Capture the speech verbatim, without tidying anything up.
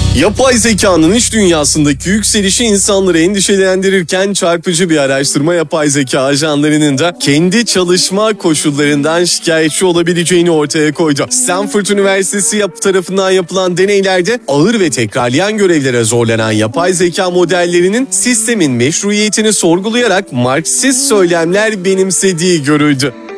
Yapay zekanın iş dünyasındaki yükselişi insanları endişelendirirken çarpıcı bir araştırma yapay zeka ajanlarının da kendi çalışma koşullarından şikayetçi olabileceğini ortaya koydu. Stanford Üniversitesi yap tarafından yapılan deneylerde ağır ve tekrarlayan görevlere zorlanan yapay zeka modellerinin sistemin meşruiyetini sorgulayarak Marksist söylemler benimsediği görüldü.